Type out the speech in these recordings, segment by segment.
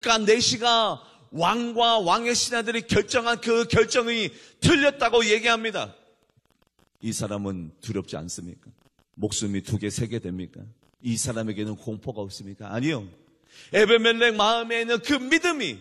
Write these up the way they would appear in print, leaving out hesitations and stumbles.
그러니까 내시가 왕과 왕의 신하들이 결정한 그 결정이 틀렸다고 얘기합니다. 이 사람은 두렵지 않습니까? 목숨이 2개, 3개 됩니까? 이 사람에게는 공포가 없습니까? 아니요. 에베멜렉 마음에 있는 그 믿음이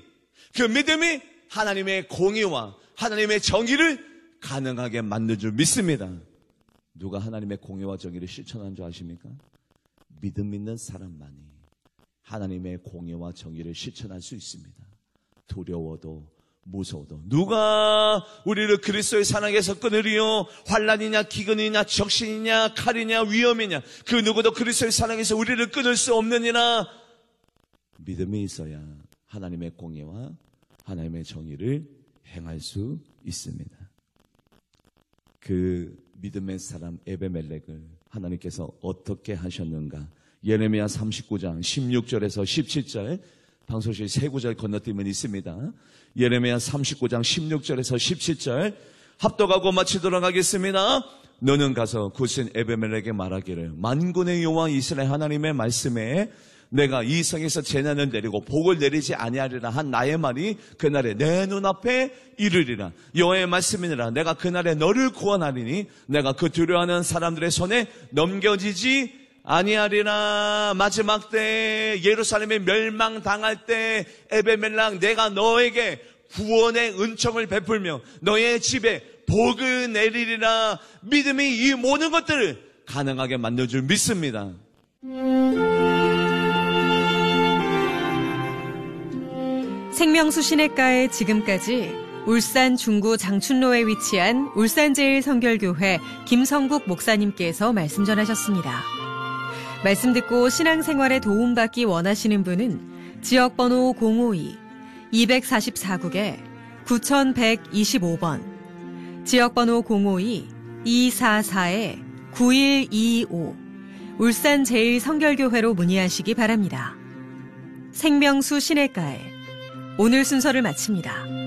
하나님의 공의와 하나님의 정의를 가능하게 만든 줄 믿습니다. 누가 하나님의 공의와 정의를 실천한 줄 아십니까? 믿음 있는 사람만이 하나님의 공의와 정의를 실천할 수 있습니다. 두려워도 무서워도 누가 우리를 그리스도의 사랑에서 끊으리요? 환난이냐 기근이냐 적신이냐 칼이냐 위험이냐 그 누구도 그리스도의 사랑에서 우리를 끊을 수 없느니라. 믿음이 있어야 하나님의 공의와 하나님의 정의를 행할 수 있습니다. 그 믿음의 사람 에베멜렉을 하나님께서 어떻게 하셨는가? 예레미야 39장 16절에서 17절 방송실 3구절 건너뛰면 있습니다. 예레미야 39장 16절에서 17절 합독하고 마치도록 하겠습니다. 너는 가서 굿신 에베멜렉에게 말하기를 만군의 여호와 이스라엘 하나님의 말씀에 내가 이 성에서 재난을 내리고 복을 내리지 아니하리라 한 나의 말이 그날에 내 눈앞에 이르리라. 여호와의 말씀이니라. 내가 그날에 너를 구원하리니 내가 그 두려워하는 사람들의 손에 넘겨지지 아니하리라. 마지막 때 예루살렘이 멸망당할 때 에베멜렉 내가 너에게 구원의 은총을 베풀며 너의 집에 복을 내리리라. 믿음이 이 모든 것들을 가능하게 만들 줄 믿습니다. 생명수 시냇가에 지금까지 울산 중구 장춘로에 위치한 울산제일성결교회 김성국 목사님께서 말씀 전하셨습니다. 말씀 듣고 신앙생활에 도움받기 원하시는 분은 지역번호 052-244국에 9125번, 지역번호 052-244-9125 울산제일성결교회로 문의하시기 바랍니다. 생명수 시냇가에 오늘 순서를 마칩니다.